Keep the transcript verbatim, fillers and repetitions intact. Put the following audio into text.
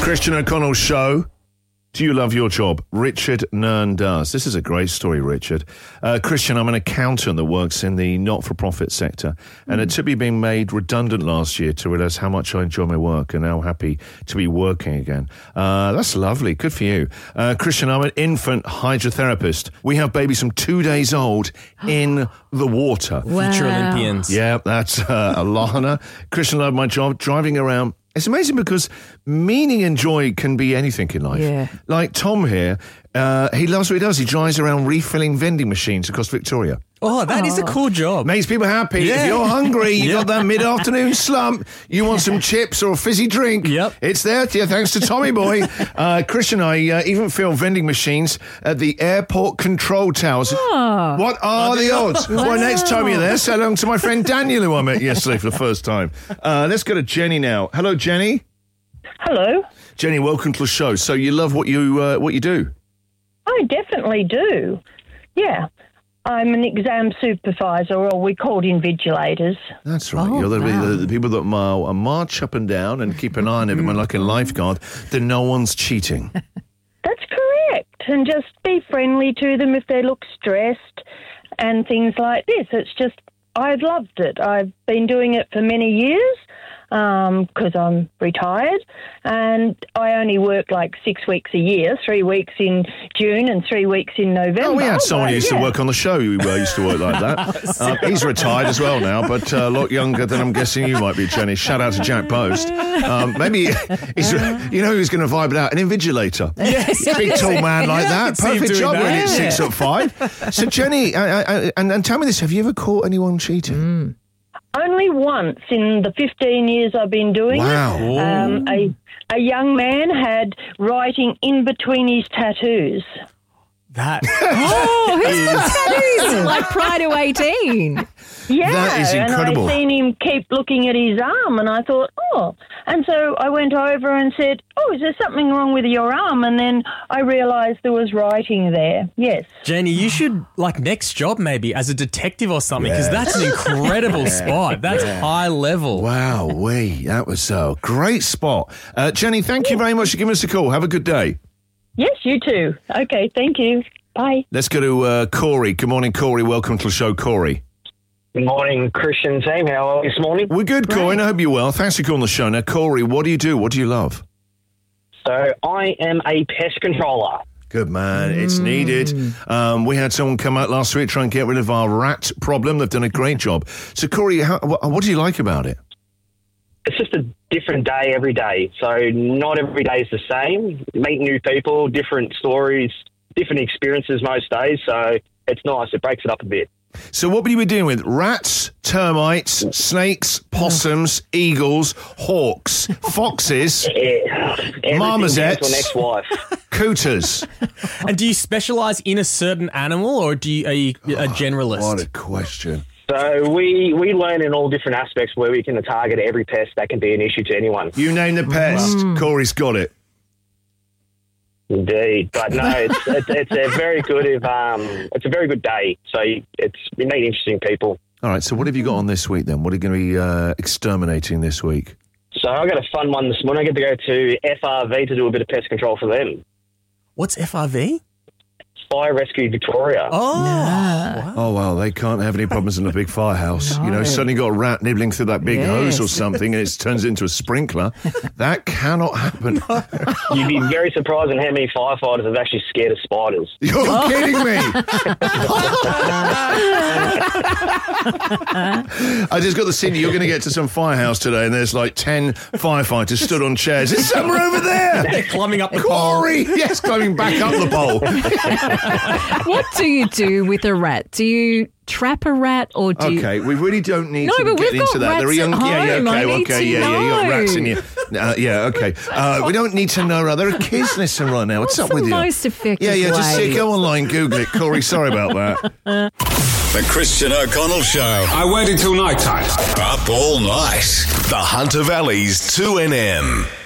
Christian O'Connell Show. Do you love your job? Richard Nern does. This is a great story, Richard. Uh, Christian, I'm an accountant that works in the not-for-profit sector, and it took me being made redundant last year to realise how much I enjoy my work and how happy to be working again. Uh, that's lovely. Good for you. Uh, Christian, I'm an infant hydrotherapist. We have babies from two days old in the water. Wow. Future Olympians. Yeah, that's uh, Alana. Christian, I love my job, driving around. It's amazing because meaning and joy can be anything in life. Yeah. Like Tom here, uh, he loves what he does. He drives around refilling vending machines across Victoria. Oh, that is a cool job. Makes people happy. Yeah. If you're hungry, you Yeah. got that mid-afternoon slump, you want some chips or a fizzy drink, Yep. it's there to you thanks to Tommy Boy. Uh, Christian and I uh, even fill vending machines at the airport control towers. Oh. What are the odds? Well, next time you're there, say hello to my friend Daniel, who I met yesterday for the first time. Uh, let's go to Jenny now. Hello, Jenny. Hello. Jenny, welcome to the show. So you love what you uh, what you do? I definitely do. Yeah. I'm an exam supervisor, or we called invigilators. That's right. Oh, You're the, wow. the, the people that uh, march up and down and keep an eye on everyone like a lifeguard, that no one's cheating. That's correct. And just be friendly to them if they look stressed and things like this. It's just, I've loved it. I've been doing it for many years because um, I'm retired, and I only work like six weeks a year, three weeks in June and three weeks in November. Oh, we had someone but, who used yeah. to work on the show who uh, used to work like that. Uh, he's retired as well now, but uh, a lot younger than I'm guessing you might be, Jenny. Shout out to Jack Post. Um, maybe he's, you know who's going to vibe it out? An invigilator. Yes. Big tall man like Yeah, I that. can see him Perfect doing job that. when it's Yeah. six foot five. So, Jenny, uh, uh, and, and tell me this, have you ever caught anyone cheating? Mm. Only once in the fifteen years I've been doing Wow. it. Um, a, a young man had writing in between his tattoos. That Oh, who's got tattoos? Like Pride to eighteen. Yeah, That is incredible. And I seen him keep looking at his arm, and I thought, oh. And so I went over and said, oh, is there something wrong with your arm? And then I realised there was writing there. Yes. Jenny, you should, like, next job maybe as a detective or something, because that's an incredible spot. That's high level. Wow, wee, that was a great spot. Uh, Jenny, thank you very much for giving us a call. Have a good day. Yes, you too. Okay, thank you. Bye. Let's go to uh, Corey. Good morning, Corey. Welcome to the show, Corey. Good morning, Christian team. How are you this morning? We're good, Corey. and I hope you're well. Thanks for calling the show. Now, Corey, what do you do? What do you love? So I am a pest controller. Good man. It's needed. Um, we had someone come out last week try and get rid of our rat problem. They've done a great job. So, Corey, how, what, what do you like about it? It's just a different day every day. So not every day is the same. Meet new people, different stories, different experiences most days. So it's nice. It breaks it up a bit. So what would you be dealing with? Rats, termites, snakes, possums, eagles, hawks, foxes, Yeah. Everything down to Marmosets. an ex-wife. cooters. And do you specialise in a certain animal, or do you, are you a generalist? What a question. So we, we learn in all different aspects where we can target every pest that can be an issue to anyone. You name the pest. Corey's got it. Indeed, but no, it's it's, it's a very good if, um it's a very good day. So you, it's we meet interesting people. All right, so what have you got on this week then? What are you going to be uh, exterminating this week? So I got a fun one this morning. I get to go to F R V to do a bit of pest control for them. What's F R V? Fire Rescue Victoria. Oh, wow. Oh, well, they can't have any problems in a big firehouse. You know, No. suddenly got a rat nibbling through that big Yes. hose or something and it turns into a sprinkler. That cannot happen. You'd be very surprised at how many firefighters are actually scared of spiders. You're kidding me. I just got the scene. You're going to get to some firehouse today and there's like ten firefighters stood on chairs. There's somewhere over there. They're climbing up the pole. Corey! Yes, climbing back up the pole. What do you do with a rat? Do you trap a rat or do you... Okay, we really don't need No, to but get we've into got that. There are rats young, at yeah, yeah, home. I okay, need okay, to yeah, yeah, you got know. rats in you. Uh, yeah, okay. Uh, we don't need to know. There are kids listening right now. What's, What's up with the you? most effective Yeah, yeah, just way? sit, go online, Google it. Corey, sorry about that. The Christian O'Connell Show. I waited till night time. Up all night. The Hunter Valley's two N M.